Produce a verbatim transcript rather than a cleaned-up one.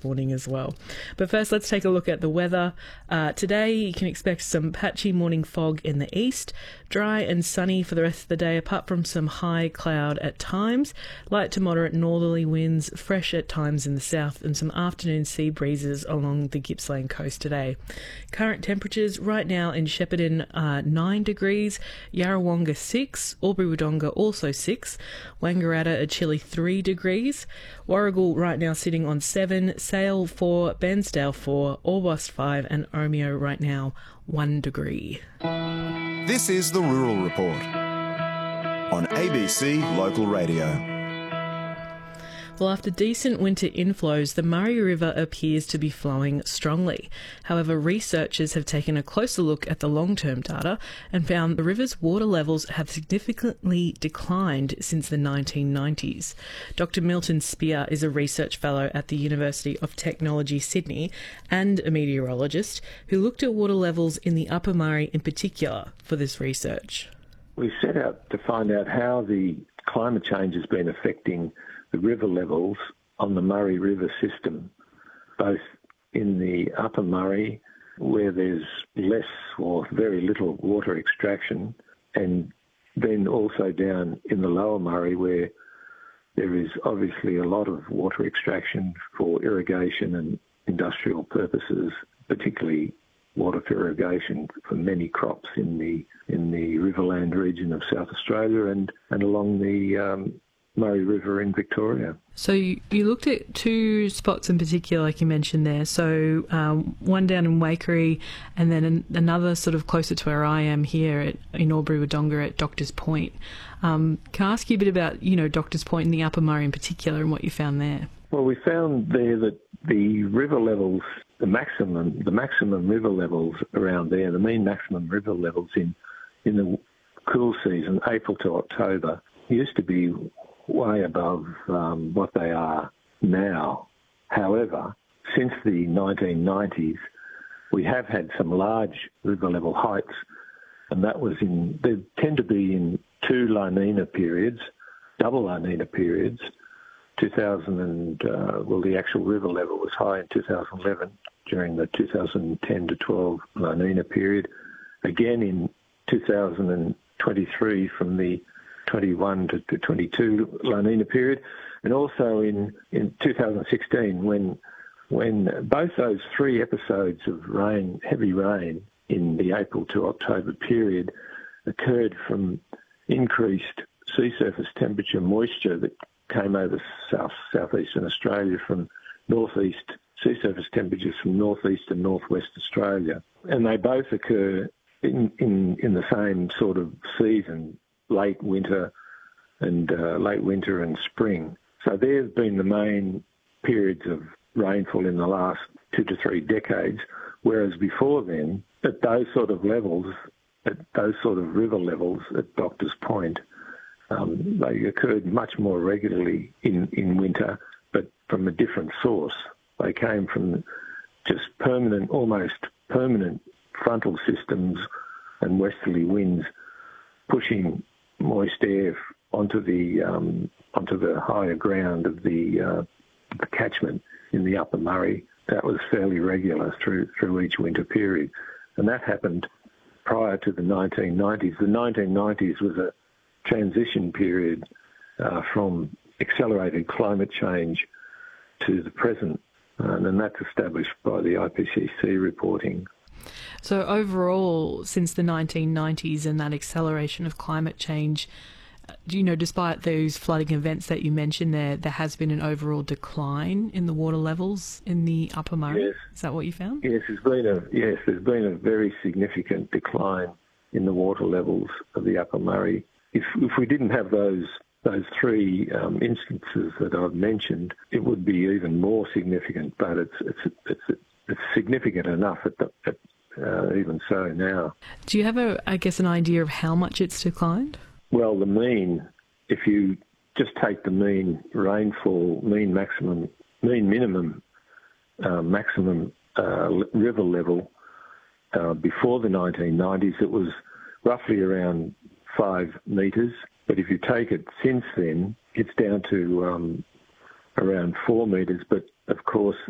morning as well. But first, let's take a look at the weather. Uh, today, you can expect some patchy morning fog in the east, dry and sunny for the rest of the day, apart from some high cloud at times, light to moderate northerly winds, fresh at times in the south, and some afternoon sea breezes along the Gippsland coast today. Current temperatures right now in Shepparton are nine degrees, Yarrawonga six, Albury-Wodonga also six, Wangaratta a chilly three degrees, Warragul right now sitting on seven, Sale four, Bairnsdale four, Orbost five, and Omeo right now one degree. This is the Rural Report on A B C Local Radio. Well, after decent winter inflows, the Murray River appears to be flowing strongly. However, researchers have taken a closer look at the long-term data and found the river's water levels have significantly declined since the nineteen nineties. Doctor Milton Spear is a research fellow at the University of Technology, Sydney, and a meteorologist who looked at water levels in the Upper Murray in particular for this research. We set out to find out how the climate change has been affecting the river levels on the Murray River system, both in the Upper Murray, where there's less or very little water extraction, and then also down in the Lower Murray, where there is obviously a lot of water extraction for irrigation and industrial purposes, particularly water for irrigation for many crops in the in the Riverland region of South Australia and, and along the um, Murray River in Victoria. So you, you looked at two spots in particular, like you mentioned there. So um, one down in Waikerie, and then an, another sort of closer to where I am here at, in Albury-Wodonga at Doctors Point. Um, can I ask you a bit about, you know, Doctors Point and the Upper Murray in particular and what you found there? Well, we found there that the river levels, the maximum, the maximum river levels around there, the mean maximum river levels in in the cool season, April to October, used to be way above um, what they are now. However, since the nineteen nineties, we have had some large river level heights, and that was in, they tend to be in two La Nina periods, double La Nina periods. two thousand and, uh, well, the actual river level was high in two thousand eleven during the two thousand ten to twelve La Nina period. Again in two thousand twenty-three from the twenty-one to twenty-two La Nina period, and also in, in two thousand sixteen when when both those three episodes of rain, heavy rain in the April to October period occurred from increased sea surface temperature moisture that came over south southeastern Australia from northeast sea surface temperatures from northeast and northwest Australia, and they both occur in in, in the same sort of season, late winter and uh, late winter and spring. So there's been the main periods of rainfall in the last two to three decades, whereas before then, at those sort of levels, at those sort of river levels at Doctors Point, um, they occurred much more regularly in, in winter, but from a different source. They came from just permanent, almost permanent frontal systems and westerly winds pushing moist air onto the um, onto the higher ground of the, uh, the catchment in the Upper Murray. That was fairly regular through through each winter period, and that happened prior to the nineteen nineties. The nineteen nineties was a transition period uh, from accelerated climate change to the present, uh, and that's established by the I P C C reporting. So overall, since the nineteen nineties and that acceleration of climate change, you know, despite those flooding events that you mentioned there, there has been an overall decline in the water levels in the Upper Murray. Yes. Is that what you found? Yes, there's been a yes, there's been a very significant decline in the water levels of the Upper Murray. If if we didn't have those those three um, instances that I've mentioned, it would be even more significant. But it's it's it's it's significant enough at the, at, uh, even so now. Do you have a I guess an idea of how much it's declined? Well, the mean, if you just take the mean rainfall, mean maximum, mean minimum, uh, maximum uh, river level uh, before the nineteen nineties, it was roughly around five metres. But if you take it since then, it's down to um, around four metres. But of course,